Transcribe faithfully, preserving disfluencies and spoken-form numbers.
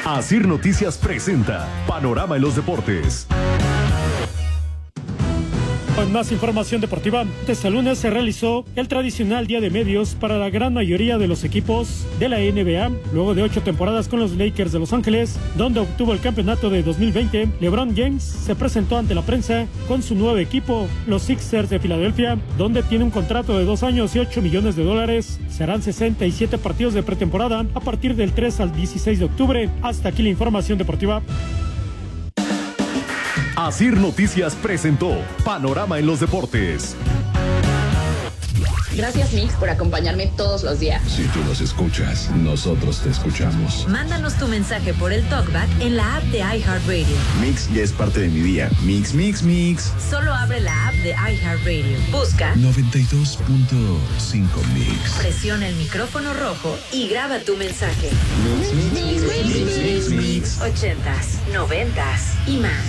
Asir Noticias presenta Panorama en los Deportes. Con más información deportiva, este lunes se realizó el tradicional día de medios para la gran mayoría de los equipos de la N B A. Luego de ocho temporadas con los Lakers de Los Ángeles, donde obtuvo el campeonato de dos mil veinte, LeBron James se presentó ante la prensa con su nuevo equipo, los Sixers de Filadelfia, donde tiene un contrato de dos años y ocho millones de dólares. Serán sesenta y siete partidos de pretemporada a partir del tres al dieciséis de octubre. Hasta aquí la información deportiva. Asir Noticias presentó Panorama en los Deportes. Gracias, Mix, por acompañarme todos los días. Si tú nos escuchas, nosotros te escuchamos. Mándanos tu mensaje por el TalkBack en la app de iHeartRadio. Mix ya es parte de mi día. Mix, mix, mix. Solo abre la app de iHeartRadio. Busca noventa y dos punto cinco Mix. Presiona el micrófono rojo y graba tu mensaje. Mix, mix, mix, mix, mix, mix. Ochentas, noventas y más.